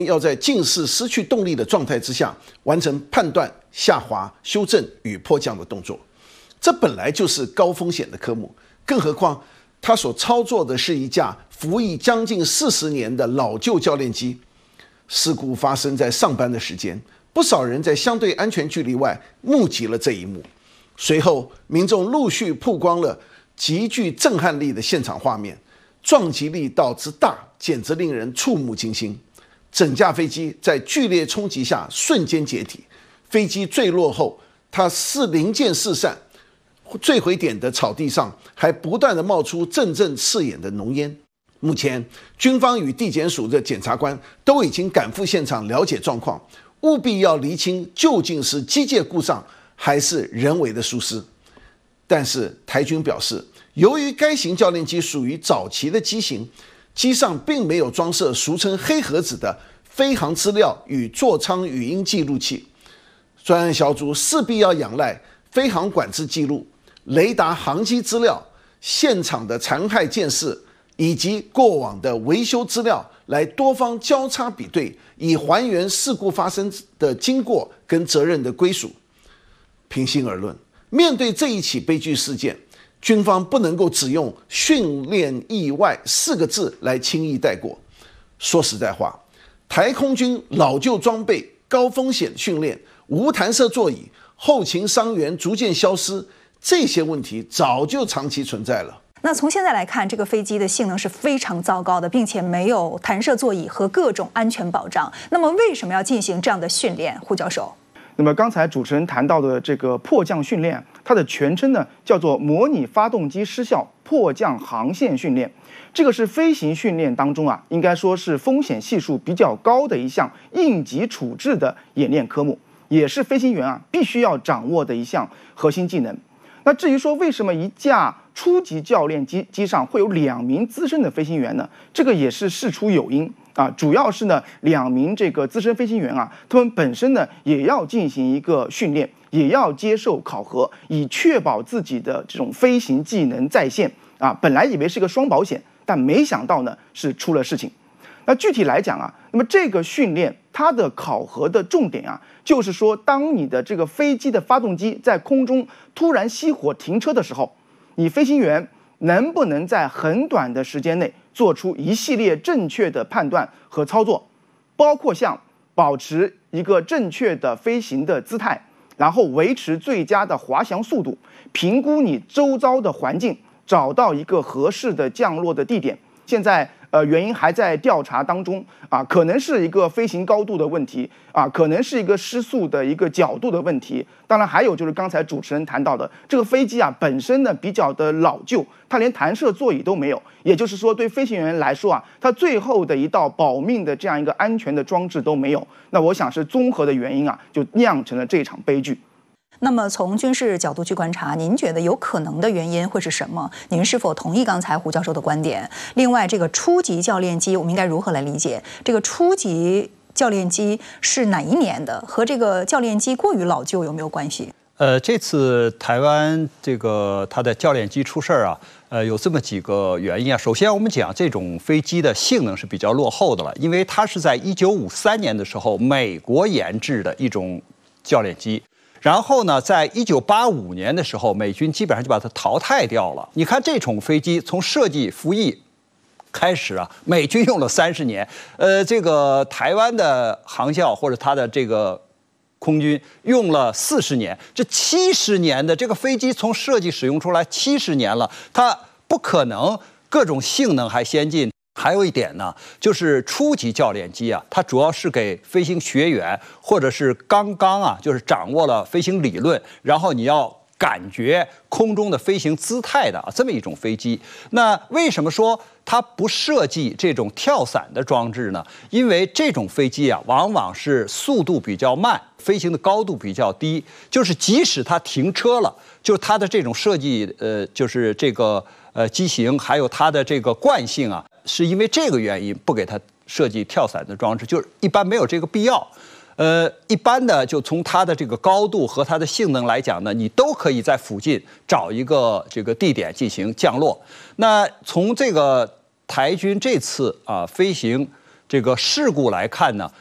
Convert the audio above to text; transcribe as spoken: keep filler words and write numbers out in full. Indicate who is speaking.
Speaker 1: 要在近似失去动力的状态之下，完成判断、下滑、修正与迫降的动作。这本来就是高风险的科目，更何况他所操作的是一架服役将近四十年的老旧教练机。事故发生在上班的时间，不少人在相对安全距离外目击了这一幕。随后，民众陆续曝光了极具震撼力的现场画面，撞击力道之大，简直令人触目惊心。整架飞机在剧烈冲击下瞬间解体，飞机坠落后，它四零件四散，坠毁点的草地上还不断的冒出阵阵刺眼的浓烟。目前，军方与地检署的检察官都已经赶赴现场了解状况，务必要厘清究竟是机械故障还是人为的疏失。但是台军表示，由于该型教练机属于早期的机型，机上并没有装设俗称黑盒子的飞行资料与座舱语音记录器，专案小组势必要仰赖飞行管制记录、雷达航机资料、现场的残骸见识以及过往的维修资料来多方交叉比对，以还原事故发生的经过跟责任的归属。平心而论，面对这一起悲剧事件，军方不能够只用训练意外四个字来轻易带过。说实在话，台空军老旧装备、高风险训练、无弹射座椅、后勤伤员逐渐消失，这些问题早就长期存在了。
Speaker 2: 那从现在来看，这个飞机的性能是非常糟糕的，并且没有弹射座椅和各种安全保障。那么为什么要进行这样的训练？胡教授。
Speaker 3: 那么刚才主持人谈到的这个迫降训练，它的全称呢叫做模拟发动机失效迫降航线训练。这个是飞行训练当中啊，应该说是风险系数比较高的一项应急处置的演练科目，也是飞行员啊必须要掌握的一项核心技能。那至于说为什么一架初级教练机机上会有两名资深的飞行员呢？这个也是事出有因啊，主要是呢两名这个资深飞行员啊，他们本身呢也要进行一个训练，也要接受考核，以确保自己的这种飞行技能在线啊。本来以为是个双保险，但没想到呢是出了事情。那具体来讲啊，那么这个训练它的考核的重点啊，就是说当你的这个飞机的发动机在空中突然熄火停车的时候，你飞行员能不能在很短的时间内做出一系列正确的判断和操作，包括像保持一个正确的飞行的姿态，然后维持最佳的滑翔速度，评估你周遭的环境，找到一个合适的降落的地点。现在呃原因还在调查当中啊，可能是一个飞行高度的问题啊，可能是一个失速的一个角度的问题。当然还有就是刚才主持人谈到的，这个飞机啊本身呢比较的老旧，它连弹射座椅都没有，也就是说对飞行员来说啊，它最后的一道保命的这样一个安全的装置都没有。那我想是综合的原因啊，就酿成了这场悲剧。
Speaker 2: 那么从军事角度去观察，您觉得有可能的原因会是什么？您是否同意刚才胡教授的观点？另外，这个初级教练机我们应该如何来理解？这个初级教练机是哪一年的？和这个教练机过于老旧有没有关系？
Speaker 4: 呃，这次台湾这个它的教练机出事儿啊，呃，有这么几个原因啊。首先，我们讲这种飞机的性能是比较落后的了，因为它是在一九五三年的时候美国研制的一种教练机。然后呢，在一九八五年的时候，美军基本上就把它淘汰掉了。你看这种飞机从设计服役开始啊，美军用了三十年，呃，这个台湾的航校或者它的这个空军用了四十年，这七十年的这个飞机从设计使用出来七十年了，它不可能各种性能还先进。还有一点呢，就是初级教练机啊，它主要是给飞行学员或者是刚刚啊，就是掌握了飞行理论，然后你要感觉空中的飞行姿态的啊这么一种飞机。那为什么说它不设计这种跳伞的装置呢？因为这种飞机啊，往往是速度比较慢，飞行的高度比较低，就是即使它停车了，就它的这种设计，呃，就是这个呃机型还有它的这个惯性啊。是因为这个原因不给它设计跳伞的装置，就是一般没有这个必要。呃，一般的就从它的这个高度和它的性能来讲呢，你都可以在附近找一个这个地点进行降落。那从这个台军这次啊飞行这个事故来看呢，